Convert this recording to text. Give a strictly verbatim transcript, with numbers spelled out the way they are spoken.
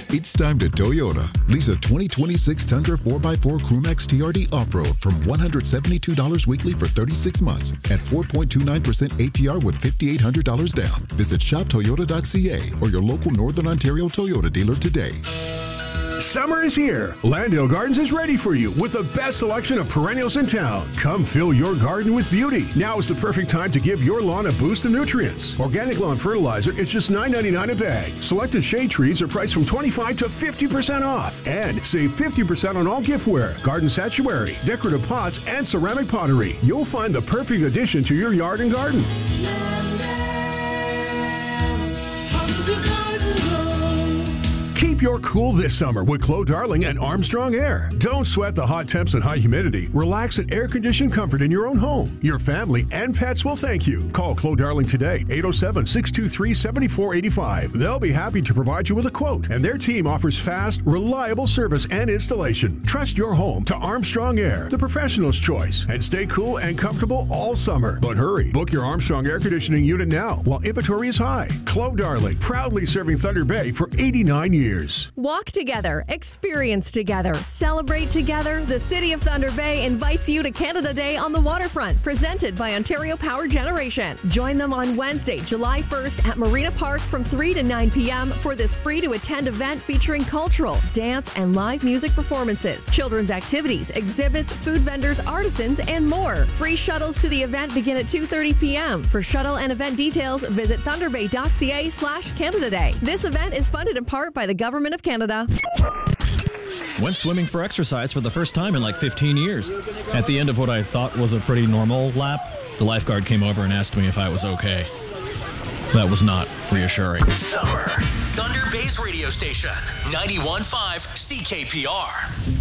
It's time to Toyota. Lease a twenty twenty-six Tundra four by four Crewmax T R D Off-Road from one hundred seventy-two dollars weekly for thirty-six months at four point two nine percent A P R with five thousand eight hundred dollars down. Visit shop toyota dot c a or your local Northern Ontario Toyota dealer today. Summer is here. Landale Gardens is ready for you with the best selection of perennials in town. Come fill your garden with beauty. Now is the perfect time to give your lawn a boost of nutrients. Organic lawn fertilizer is just nine ninety-nine a bag. Selected shade trees are priced from twenty-five to fifty percent off. And save fifty percent on all giftware, garden statuary, decorative pots, and ceramic pottery. You'll find the perfect addition to your yard and garden. Keep your cool this summer with Clos Darling and Armstrong Air. Don't sweat the hot temps and high humidity. Relax in air-conditioned comfort in your own home. Your family and pets will thank you. Call Clos Darling today, eight oh seven, six two three, seven four eight five. They'll be happy to provide you with a quote, and their team offers fast, reliable service and installation. Trust your home to Armstrong Air, the professional's choice, and stay cool and comfortable all summer. But hurry, book your Armstrong air conditioning unit now while inventory is high. Clos Darling, proudly serving Thunder Bay for eighty-nine years. Walk together, experience together, celebrate together. The City of Thunder Bay invites you to Canada Day on the waterfront, presented by Ontario Power Generation. Join them on Wednesday, July first at Marina Park from three to nine p.m. for this free-to-attend event featuring cultural, dance, and live music performances, children's activities, exhibits, food vendors, artisans, and more. Free shuttles to the event begin at two thirty p.m. For shuttle and event details, visit thunderbay.ca slash Canada Day. This event is funded in part by the Government of Canada. Went swimming for exercise for the first time in like fifteen years. At the end of what I thought was a pretty normal lap, the lifeguard came over and asked me if I was okay. That was not reassuring. Summer. Thunder Bay's radio station, ninety-one point five C K P R.